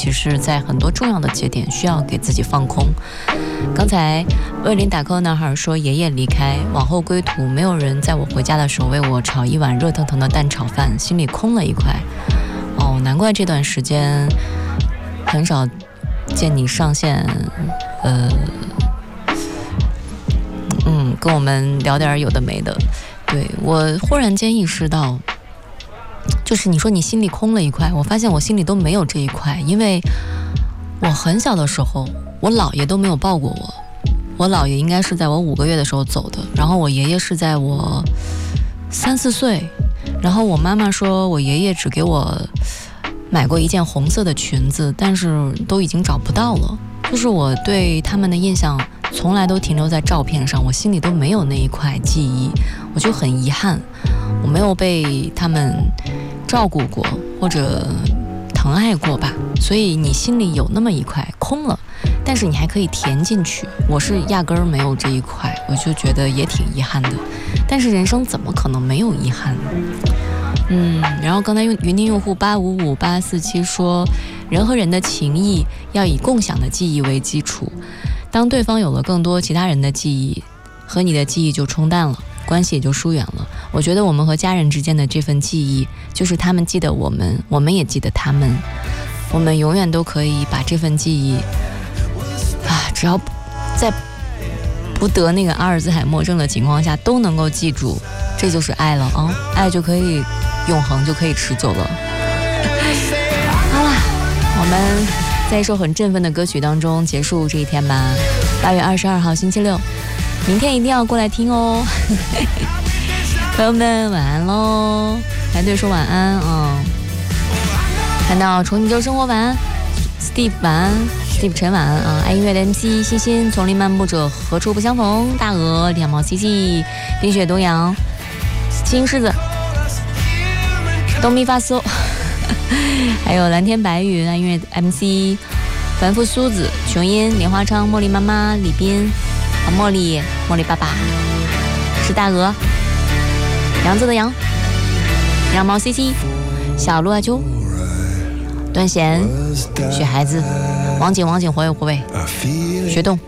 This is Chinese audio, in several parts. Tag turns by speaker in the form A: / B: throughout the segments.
A: 其实在很多重要的节点需要给自己放空。刚才卫林打 call 男孩说爷爷离开，往后归途，没有人在我回家的时候为我炒一碗热腾腾的蛋炒饭，心里空了一块。哦，难怪这段时间很少见你上线，跟我们聊点有的没的。对，我忽然间意识到，就是你说你心里空了一块，我发现我心里都没有这一块，因为我很小的时候，我姥爷都没有抱过我。我姥爷应该是在我5个月的时候走的，然后我爷爷是在我3、4岁，然后我妈妈说我爷爷只给我买过一件红色的裙子，但是都已经找不到了。就是我对他们的印象从来都停留在照片上，我心里都没有那一块记忆，我就很遗憾，我没有被他们照顾过或者疼爱过吧。所以你心里有那么一块空了，但是你还可以填进去，我是压根儿没有这一块，我就觉得也挺遗憾的。但是人生怎么可能没有遗憾呢？然后刚才云听用户855847说，人和人的情谊要以共享的记忆为基础，当对方有了更多其他人的记忆，和你的记忆就冲淡了，关系也就疏远了。我觉得我们和家人之间的这份记忆，就是他们记得我们，我们也记得他们，我们永远都可以把这份记忆只要在不得那个阿尔兹海默症的情况下都能够记住，这就是爱了啊！爱就可以永恒，就可以持久了。好啦，我们在一首很振奋的歌曲当中结束这一天吧。8月22号星期六，明天一定要过来听哦。朋友们晚安喽，排队说晚安看到重庆州生活晚安 Steve 晚安Steve 陈晚安爱音乐的 MC 西心，丛林漫步者何处不相逢，大鹅两毛 CC 冰雪东阳青狮子东咪发嗦还有蓝天白云爱音乐 MC 凡夫苏子琼音莲花昌茉莉妈妈李斌茉莉爸爸是大鹅杨子的杨两毛 CC 小鹿阿秋段贤雪孩子王景活位学动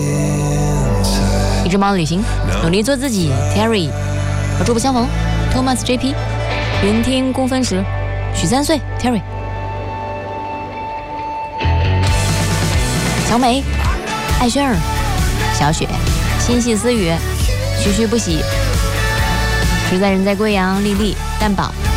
A: 一只猫的旅行努力做自己 Terry 何处不相逢 Thomas JP 云听公分时许3岁 Terry 小美艾轩儿小雪心系思雨徐不喜实在人在贵阳丽丽蛋宝